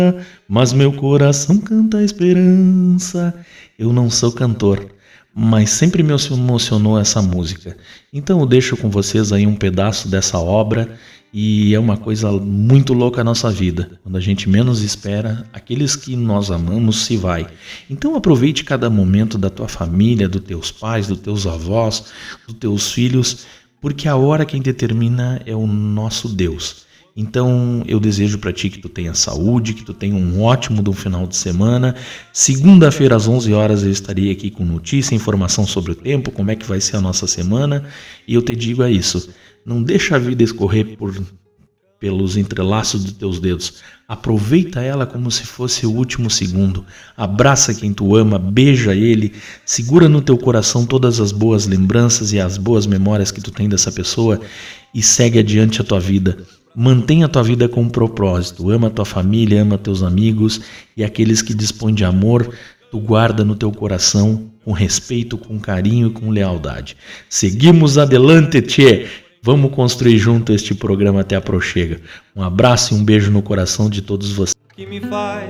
mas meu coração canta a esperança. Eu não sou cantor, mas sempre me emocionou essa música. Então eu deixo com vocês aí um pedaço dessa obra e é uma coisa muito louca a nossa vida. Quando a gente menos espera, aqueles que nós amamos se vai. Então aproveite cada momento da tua família, dos teus pais, dos teus avós, dos teus filhos, porque a hora quem determina é o nosso Deus. Então eu desejo para ti que tu tenha saúde, que tu tenha um ótimo final de semana. Segunda-feira às 11 horas eu estarei aqui com notícia, informação sobre o tempo, como é que vai ser a nossa semana. E eu te digo isso, não deixa a vida escorrer pelos entrelaços dos teus dedos. Aproveita ela como se fosse o último segundo. Abraça quem tu ama, beija ele, segura no teu coração todas as boas lembranças e as boas memórias que tu tem dessa pessoa e segue adiante a tua vida. Mantenha a tua vida com um propósito. Ama a tua família, ama teus amigos e aqueles que dispõem de amor, tu guarda no teu coração com respeito, com carinho e com lealdade. Seguimos adelante, tchê! Vamos construir junto este programa até a prochega. Um abraço e um beijo no coração de todos vocês.